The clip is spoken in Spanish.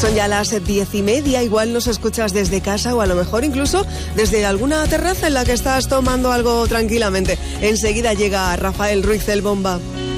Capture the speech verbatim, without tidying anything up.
Son ya las diez y media, igual nos escuchas desde casa o a lo mejor incluso desde alguna terraza en la que estás tomando algo tranquilamente. Enseguida llega Rafael Ruiz el Bomba.